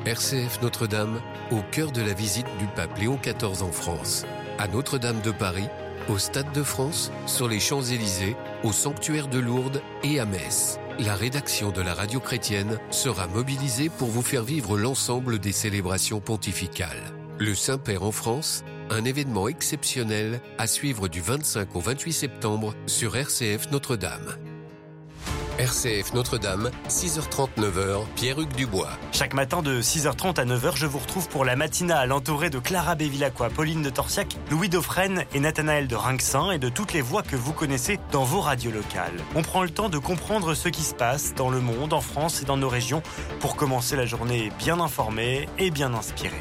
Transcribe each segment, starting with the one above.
RCF Notre-Dame, au cœur de la visite du pape Léon XIV en France. À Notre-Dame de Paris, au Stade de France, sur les Champs-Élysées, au sanctuaire de Lourdes et à Metz. La rédaction de la radio chrétienne sera mobilisée pour vous faire vivre l'ensemble des célébrations pontificales. Le Saint-Père en France, un événement exceptionnel à suivre du 25 au 28 septembre sur RCF Notre-Dame. RCF Notre-Dame, 6h30, 9h, Pierre-Hugues Dubois. Chaque matin de 6h30 à 9h, je vous retrouve pour la matinale entourée de Clara Bévilacqua, Pauline de Torsiac, Louis Dauphren et Nathanaël de Rinxin et de toutes les voix que vous connaissez dans vos radios locales. On prend le temps de comprendre ce qui se passe dans le monde, en France et dans nos régions pour commencer la journée bien informée et bien inspirée.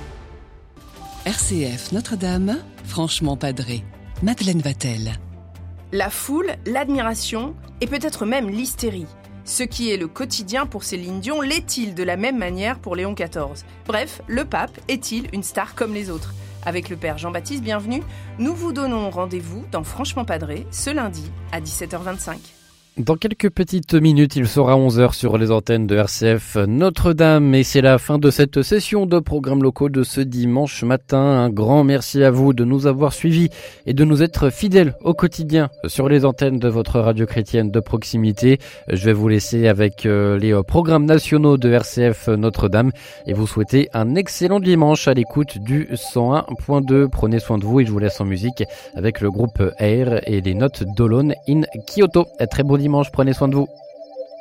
RCF Notre-Dame, franchement padré. Madeleine Vatel. La foule, l'admiration et peut-être même l'hystérie. Ce qui est le quotidien pour Céline Dion l'est-il de la même manière pour Léon XIV ? Bref, le pape est-il une star comme les autres ? Avec le père Jean-Baptiste Bienvenu, nous vous donnons rendez-vous dans Franchement Padré ce lundi à 17h25. Dans quelques petites minutes, il sera 11h sur les antennes de RCF Notre-Dame et c'est la fin de cette session de programmes locaux de ce dimanche matin. Un grand merci à vous de nous avoir suivis et de nous être fidèles au quotidien sur les antennes de votre radio chrétienne de proximité. Je vais vous laisser avec les programmes nationaux de RCF Notre-Dame et vous souhaiter un excellent dimanche à l'écoute du 101.2. Prenez soin de vous et je vous laisse en musique avec le groupe Air et les notes d'Olone in Kyoto. Très bon dimanche, prenez soin de vous.